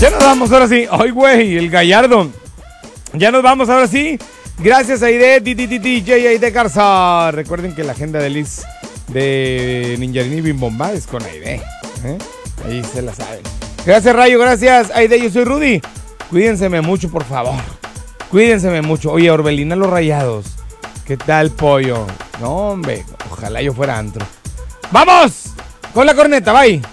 Ya nos vamos ahora sí. Ay, güey, el Gallardo. Ya nos vamos ahora sí. Gracias, Aide, DJ Aide Garza. Recuerden que la agenda de Liz de Ninjarini Bim Bomba es con Aide. Ahí se la saben. Gracias, Rayo, gracias, Aide. Yo soy Rudy. Cuídense mucho, por favor. Cuídense mucho. Oye, Orbelina Los Rayados. ¿Qué tal, pollo? No, hombre, ojalá yo fuera antro. ¡Vamos! Con la corneta, bye.